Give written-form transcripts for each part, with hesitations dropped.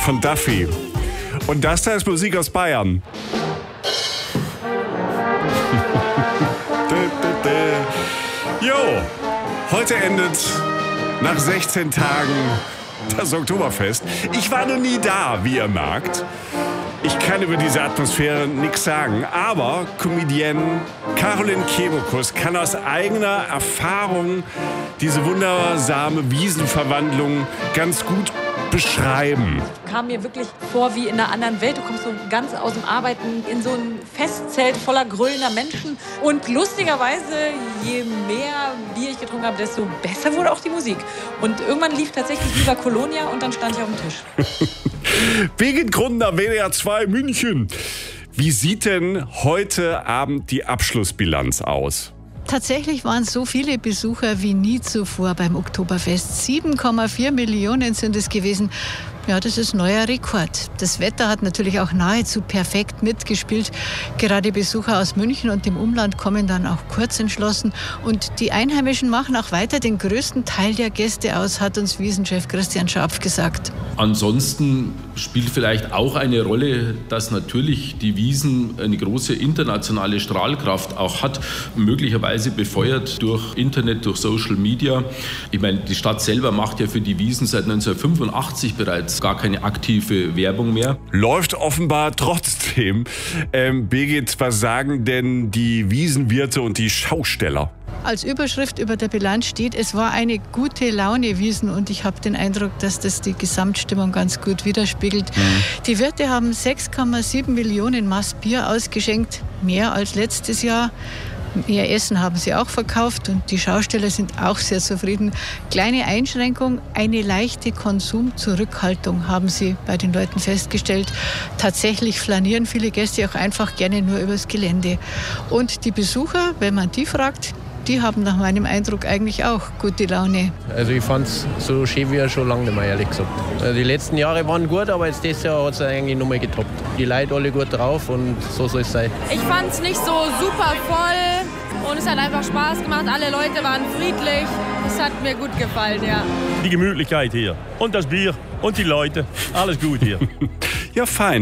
von Duffy. Und das da ist Musik aus Bayern. Jo, heute endet nach 16 Tagen das Oktoberfest. Ich war noch nie da, wie ihr merkt. Ich kann über diese Atmosphäre nichts sagen, aber Comedienne Caroline Kebekus kann aus eigener Erfahrung diese wundersame Wiesenverwandlung ganz gut beschreiben. Kam mir wirklich vor wie in einer anderen Welt. Du kommst so ganz aus dem Arbeiten in so ein Festzelt voller grölender Menschen. Und lustigerweise, je mehr Bier ich getrunken habe, desto besser wurde auch die Musik. Und irgendwann lief tatsächlich Viva Colonia und dann stand ich auf dem Tisch. Birgit Grundner, WDR 2 München. Wie sieht denn heute Abend die Abschlussbilanz aus? Tatsächlich waren es so viele Besucher wie nie zuvor beim Oktoberfest. 7,4 Millionen sind es gewesen. Ja, das ist neuer Rekord. Das Wetter hat natürlich auch nahezu perfekt mitgespielt. Gerade Besucher aus München und dem Umland kommen dann auch kurzentschlossen. Und die Einheimischen machen auch weiter den größten Teil der Gäste aus, hat uns Wiesenchef Christian Scharpf gesagt. Ansonsten spielt vielleicht auch eine Rolle, dass natürlich die Wiesn eine große internationale Strahlkraft auch hat, möglicherweise befeuert durch Internet, durch Social Media. Ich meine, die Stadt selber macht ja für die Wiesn seit 1985 bereits gar keine aktive Werbung mehr. Läuft offenbar trotzdem. Birgit, was sagen denn die Wiesenwirte und die Schausteller? Als Überschrift über der Bilanz steht, es war eine gute Laune-Wiesn und ich habe den Eindruck, dass das die Gesamtstimmung ganz gut widerspiegelt. Die Wirte haben 6,7 Millionen Maß Bier ausgeschenkt, mehr als letztes Jahr. Ihr Essen haben sie auch verkauft und die Schausteller sind auch sehr zufrieden. Kleine Einschränkung, eine leichte Konsumzurückhaltung haben sie bei den Leuten festgestellt. Tatsächlich flanieren viele Gäste auch einfach gerne nur übers Gelände. Und die Besucher, wenn man die fragt, die haben nach meinem Eindruck eigentlich auch gute Laune. Also ich fand es so schön wie schon lange nicht mehr, ehrlich gesagt. Also die letzten Jahre waren gut, aber jetzt dieses Jahr hat es eigentlich nochmal getoppt. Die Leute alle gut drauf und so soll es sein. Ich fand es nicht so super voll und es hat einfach Spaß gemacht. Alle Leute waren friedlich. Es hat mir gut gefallen, ja. Die Gemütlichkeit hier und das Bier und die Leute, alles gut hier. Ja, fein.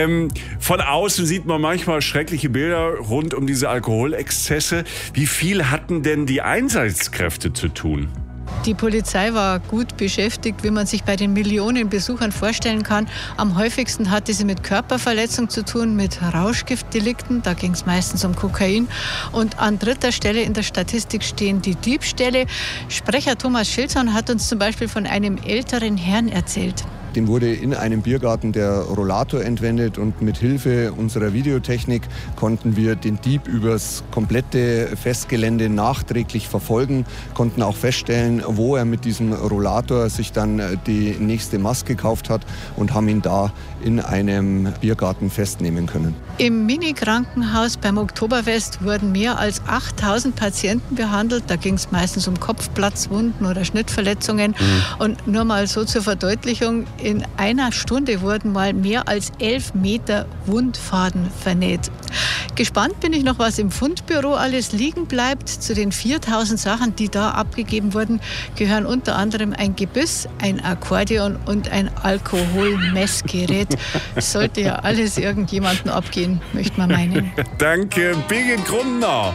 Von außen sieht man manchmal schreckliche Bilder rund um diese Alkoholexzesse. Wie viel hatten denn die Einsatzkräfte zu tun? Die Polizei war gut beschäftigt, wie man sich bei den Millionen Besuchern vorstellen kann. Am häufigsten hatte sie mit Körperverletzung zu tun, mit Rauschgiftdelikten. Da ging es meistens um Kokain. Und an dritter Stelle in der Statistik stehen die Diebstähle. Sprecher Thomas Schilzhorn hat uns zum Beispiel von einem älteren Herrn erzählt. Dem wurde in einem Biergarten der Rollator entwendet und mit Hilfe unserer Videotechnik konnten wir den Dieb übers komplette Festgelände nachträglich verfolgen, konnten auch feststellen, wo er mit diesem Rollator sich dann die nächste Mast gekauft hat und haben ihn da in einem Biergarten festnehmen können. Im Mini-Krankenhaus beim Oktoberfest wurden mehr als 8000 Patienten behandelt. Da ging es meistens um Kopfplatzwunden oder Schnittverletzungen. Und nur mal so zur Verdeutlichung, in einer Stunde wurden mal mehr als 11 Meter Wundfaden vernäht. Gespannt bin ich noch, was im Fundbüro alles liegen bleibt. Zu den 4000 Sachen, die da abgegeben wurden, gehören unter anderem ein Gebiss, ein Akkordeon und ein Alkoholmessgerät. Sollte ja alles irgendjemandem abgehen, möchte man meinen. Danke, Birgit Grundner.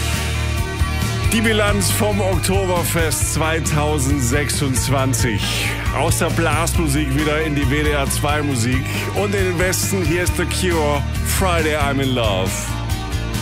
Die Bilanz vom Oktoberfest 2026. Aus der Blasmusik wieder in die WDR 2 Musik. Und in den Westen, hier ist The Cure, Friday I'm in Love.